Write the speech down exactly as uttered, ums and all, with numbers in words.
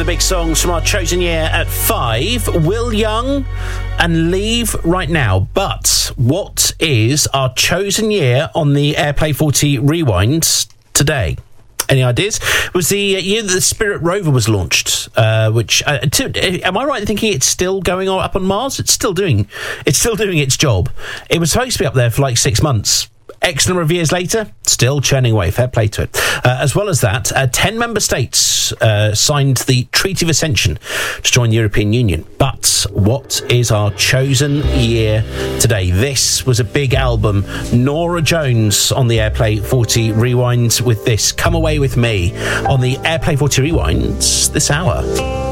big songs from our chosen year at five. Will Young and Leave Right Now. But what is our chosen year on the Airplay forty Rewind today? Any ideas? It was the year that the Spirit rover was launched, uh, which, uh, to, am I right in thinking it's still going on up on Mars? It's still doing, it's still doing its job. It was supposed to be up there for like six months. X number of years later, still churning away. Fair play to it. Uh, as well as that, uh, ten member states uh, signed the Treaty of Ascension to join the European Union. But what is our chosen year today? This was a big album. Norah Jones on the Airplay forty Rewind with this. Come Away With Me on the Airplay forty Rewind this hour.